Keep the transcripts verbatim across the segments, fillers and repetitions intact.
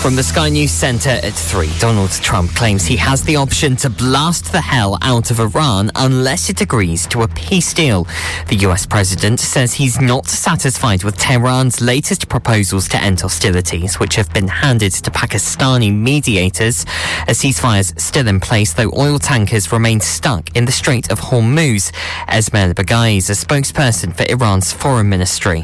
From the Sky News Centre at three, Donald Trump claims he has the option to blast the hell out of Iran unless it agrees to a peace deal. The U S president says he's not satisfied with Tehran's latest proposals to end hostilities, which have been handed to Pakistani mediators. A ceasefire's still in place, though oil tankers remain stuck in the Strait of Hormuz. Esmail Baghaei is a spokesperson for Iran's foreign ministry.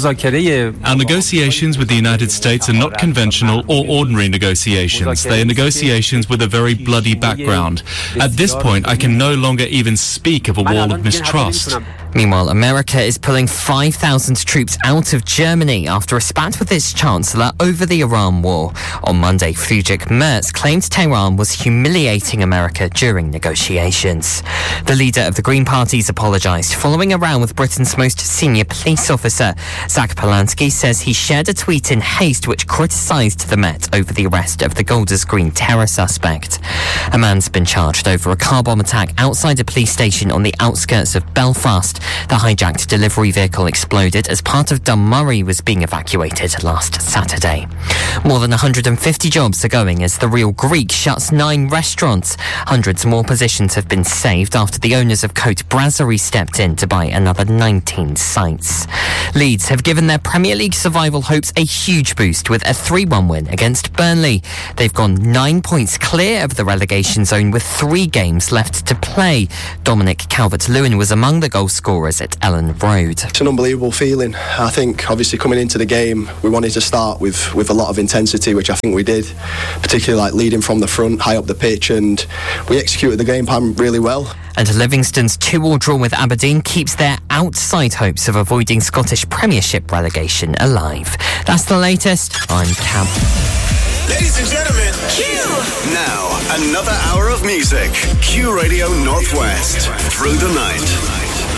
Our negotiations with the United States are not conventional or ordinary negotiations. They are negotiations with a very bloody background. At this point, I can no longer even speak of a wall of mistrust. Meanwhile, America is pulling five thousand troops out of Germany after a spat with its chancellor over the Iran war. On Monday, Friedrich Merz claimed Tehran was humiliating America during negotiations. The leader of the Green Party's apologised following a row with Britain's most senior police officer. Zach Polanski says he shared a tweet in haste which criticised the Met over the arrest of the Golders Green terror suspect. A man's been charged over a car bomb attack outside a police station on the outskirts of Belfast. The hijacked delivery vehicle exploded as part of Dunmurry was being evacuated last Saturday. More than one hundred fifty jobs are going as the Real Greek shuts nine restaurants. Hundreds more positions have been saved after the owners of Côte Brasserie stepped in to buy another nineteen sites. Leeds have given their Premier League survival hopes a huge boost with a three one win against Burnley. They've gone nine points clear of the relegation zone with three games left to play. Dominic Calvert-Lewin was among the goal scorers at Ellen Road. It's an unbelievable feeling. I think obviously coming into the game we wanted to start with, with a lot of intensity, which I think we did, particularly like leading from the front, high up the pitch, and we executed the game plan really well. And Livingston's two all draw with Aberdeen keeps their outside hopes of avoiding Scottish Premiership relegation alive. That's the latest. I'm Cam. Ladies and gentlemen, Q! Now, another hour of music. Q Radio Northwest. Through the night.